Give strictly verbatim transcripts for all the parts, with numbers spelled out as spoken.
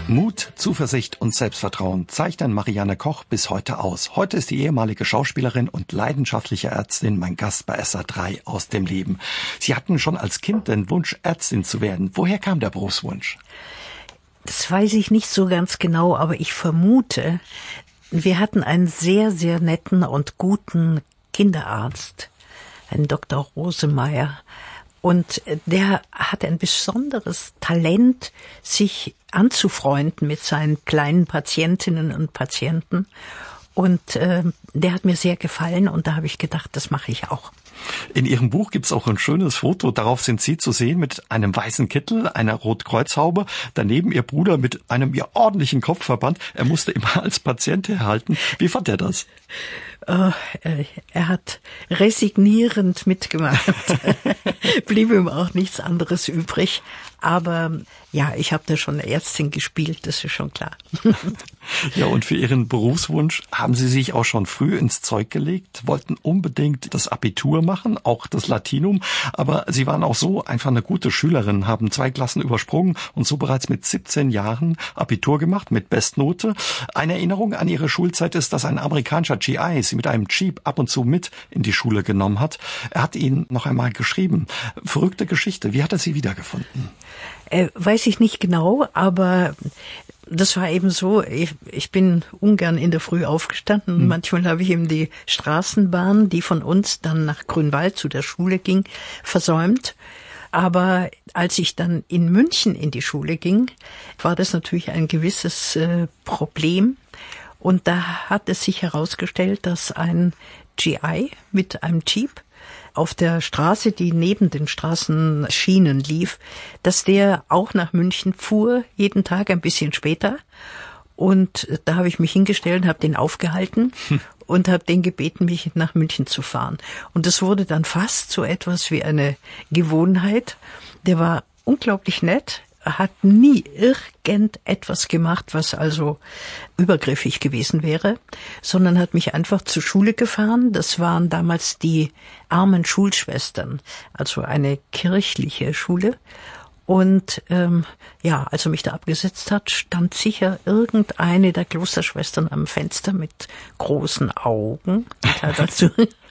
Mut, Zuversicht und Selbstvertrauen zeichnen Marianne Koch bis heute aus. Heute ist die ehemalige Schauspielerin und leidenschaftliche Ärztin mein Gast bei S A drei aus dem Leben. Sie hatten schon als Kind den Wunsch, Ärztin zu werden. Woher kam der Berufswunsch? Das weiß ich nicht so ganz genau, aber ich vermute, wir hatten einen sehr, sehr netten und guten Kinderarzt, einen Doktor Rosemeyer. Und der hatte ein besonderes Talent, sich anzufreunden mit seinen kleinen Patientinnen und Patienten. Und äh, der hat mir sehr gefallen und da habe ich gedacht, das mache ich auch. In Ihrem Buch gibt's auch ein schönes Foto. Darauf sind Sie zu sehen mit einem weißen Kittel, einer Rotkreuzhaube. Daneben Ihr Bruder mit einem ja ordentlichen Kopfverband. Er musste immer als Patient herhalten. Wie fand er das? Oh, er hat resignierend mitgemacht. Blieb ihm auch nichts anderes übrig. Aber ja, ich habe da schon Ärztin gespielt, das ist schon klar. Ja, und für Ihren Berufswunsch haben Sie sich auch schon früh ins Zeug gelegt, wollten unbedingt das Abitur machen, auch das Latinum. Aber Sie waren auch so einfach eine gute Schülerin, haben zwei Klassen übersprungen und so bereits mit siebzehn Jahren Abitur gemacht mit Bestnote. Eine Erinnerung an Ihre Schulzeit ist, dass ein amerikanischer G I Sie mit einem Jeep ab und zu mit in die Schule genommen hat. Er hat Ihnen noch einmal geschrieben. Verrückte Geschichte. Wie hat er Sie wiedergefunden? Äh, weiß ich nicht genau, aber das war eben so, ich, ich bin ungern in der Früh aufgestanden. Hm. Manchmal habe ich eben die Straßenbahn, die von uns dann nach Grünwald zu der Schule ging, versäumt. Aber als ich dann in München in die Schule ging, war das natürlich ein gewisses äh, Problem. Und da hat es sich herausgestellt, dass ein G I mit einem Jeep auf der Straße, die neben den Straßenschienen lief, dass der auch nach München fuhr, jeden Tag ein bisschen später. Und da habe ich mich hingestellt und habe den aufgehalten hm. und habe den gebeten, mich nach München zu fahren. Und das wurde dann fast so etwas wie eine Gewohnheit. Der war unglaublich nett. Er hat nie irgendetwas gemacht, was also übergriffig gewesen wäre, sondern hat mich einfach zur Schule gefahren. Das waren damals die armen Schulschwestern, also eine kirchliche Schule. Und ähm, ja, als er mich da abgesetzt hat, stand sicher irgendeine der Klosterschwestern am Fenster mit großen Augen. dazu.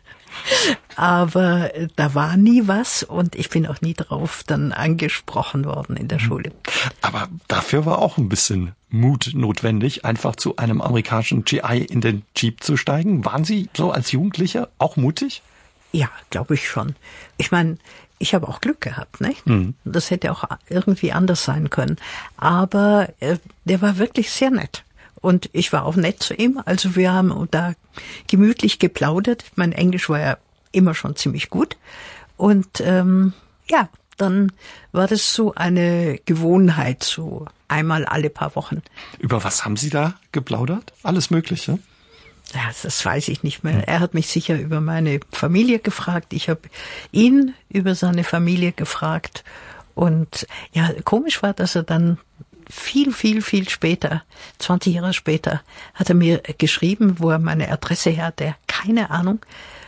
Aber da war nie was und ich bin auch nie drauf dann angesprochen worden in der Schule. Aber dafür war auch ein bisschen Mut notwendig, einfach zu einem amerikanischen G I in den Jeep zu steigen. Waren Sie so als Jugendlicher auch mutig? Ja, glaube ich schon. Ich meine, ich habe auch Glück gehabt, nicht? Mhm. Das hätte auch irgendwie anders sein können. Aber äh, der war wirklich sehr nett. Und ich war auch nett zu ihm. Also wir haben da gemütlich geplaudert. Mein Englisch war ja immer schon ziemlich gut. Und ähm, ja, dann war das so eine Gewohnheit, so einmal alle paar Wochen. Über was haben Sie da geplaudert? Alles Mögliche? Ja, das weiß ich nicht mehr. Er hat mich sicher über meine Familie gefragt. Ich habe ihn über seine Familie gefragt. Und ja, komisch war, dass er dann viel, viel, viel später, zwanzig Jahre später, hat er mir geschrieben, wo er meine Adresse her hatte, keine Ahnung.